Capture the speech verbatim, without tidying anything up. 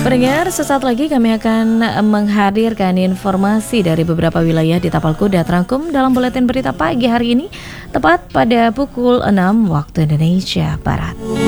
Pendengar, sesaat lagi kami akan menghadirkan informasi dari beberapa wilayah di Tapal Kuda terangkum dalam buletin berita pagi hari ini, tepat pada pukul enam waktu Indonesia Barat.